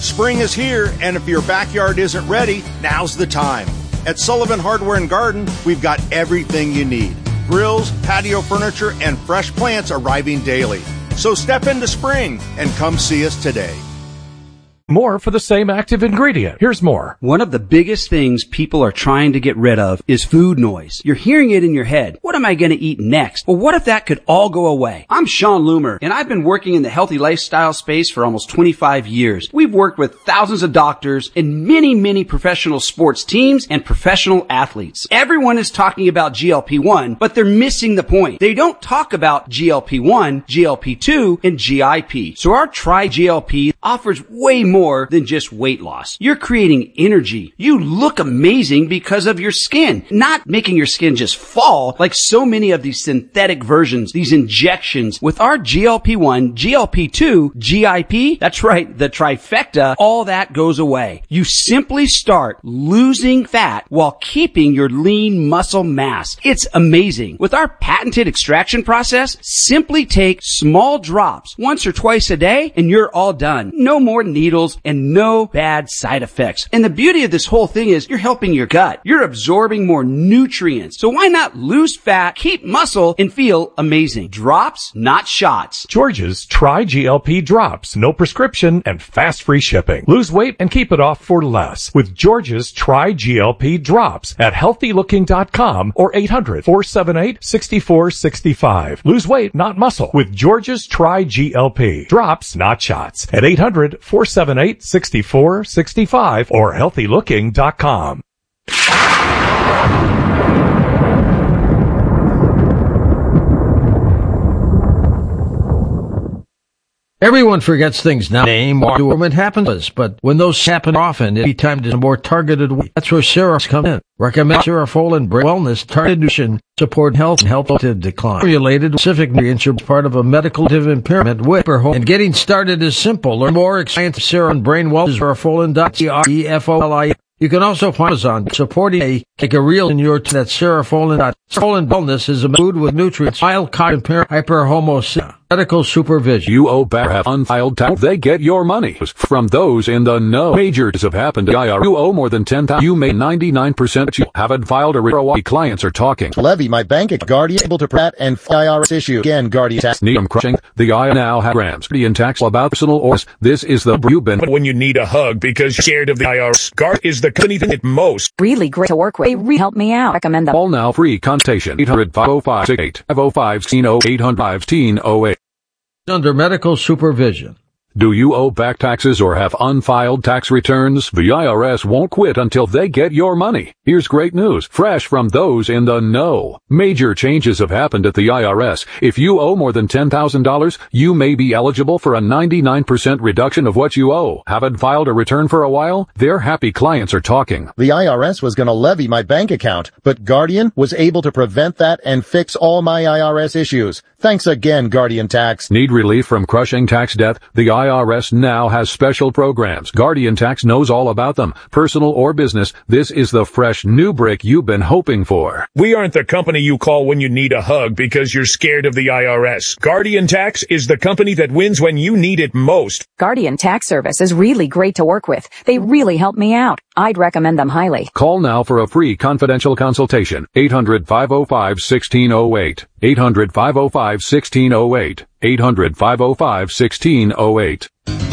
Spring is here, and if your backyard isn't ready, now's the time. At Sullivan Hardware and Garden, we've got everything you need. Grills, patio furniture, and fresh plants arriving daily. So step into spring and come see us today. More for the same active ingredient. Here's more. One of the biggest things people are trying to get rid of is food noise. You're hearing it in your head. What am I going to eat next? Well, what if that could all go away? I'm Sean Loomer, and I've been working in the healthy lifestyle space for almost 25 years. We've worked with thousands of doctors and many professional sports teams and professional athletes. Everyone is talking about GLP-1, but they're missing the point. They don't talk about GLP-1, GLP-2, and GIP. So our Tri-GLP offers way more than just weight loss. You're creating energy. You look amazing because of your skin, not making your skin just fall like so many of these synthetic versions, these injections. With our GLP-1, GLP-2, GIP, that's right, the trifecta, all that goes away. You simply start losing fat while keeping your lean muscle mass. It's amazing. With our patented extraction process, simply take small drops once or twice a day and you're all done. No more needles and no bad side effects. And the beauty of this whole thing is you're helping your gut. You're absorbing more nutrients. So why not lose fat, keep muscle, and feel amazing? Drops, not shots. George's Tri-GLP Drops. No prescription and fast free shipping. Lose weight and keep it off for less with George's Tri-GLP Drops at healthylooking.com or 800-478-6465. Lose weight, not muscle with George's Tri-GLP Drops, not shots at 800-478-6465 or healthylooking.com. Everyone forgets things now. Name or do it happens, but when those happen often, it'd be time to a more targeted way. That's where Seraph come in. Recommend Seraph and Wellness Targeted Nutrition support health and help to decline. Related specific nutrients are part of a medical impairment with and getting started is simple. Learn more at Science Seraph and Brain Wellness Serapholin.com. You can also find Amazon supporting like a real in your that's Serapholin. Serapholin Wellness is a food with nutrients, mild cognitive hyperhomocysteine. Medical supervision. You owe back have unfiled tax. They get your money from those in the know. Majors have happened to IRS. You owe more than 10,000. You made 99%. You haven't filed a ROI. Clients are talking. Levy my bank at Guardian able to prat and IRS issue. Again, Guardian tax. Need them crushing. The I now have grams. Guardian tax about personal or this is the you've been. When you need a hug because you're scared of the IRS. Guard is the company that most. Really great to work with. They help me out. Recommend them. Call now free consultation. 800-505-68. 505-1608. Under medical supervision. Do you owe back taxes or have unfiled tax returns? The IRS won't quit until they get your money. Here's great news, fresh from those in the know. Major changes have happened at the IRS. If you owe more than $10,000, you may be eligible for a 99% reduction of what you owe. Haven't filed a return for a while? Their happy clients are talking. The IRS was going to levy my bank account, but Guardian was able to prevent that and fix all my IRS issues. Thanks again, Guardian Tax. Need relief from crushing tax debt? The IRS now has special programs. Guardian Tax knows all about them. Personal or business, this is the fresh new break you've been hoping for. We aren't the company you call when you need a hug because you're scared of the IRS. Guardian Tax is the company that wins when you need it most. Guardian Tax Service is really great to work with. They really help me out. I'd recommend them highly. Call now for a free confidential consultation. 800-505-1608. 800-505-1608. 800-505-1608.